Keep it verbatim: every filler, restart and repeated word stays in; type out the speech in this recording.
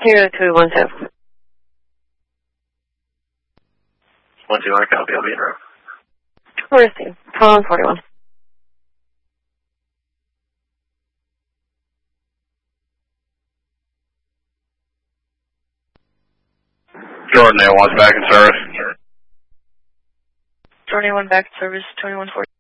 two two one two. One two, I copy. I'll be in row. Where's the twelve forty-one? Jordan, they wants back in service. Jordan one back in service, twenty-one forty.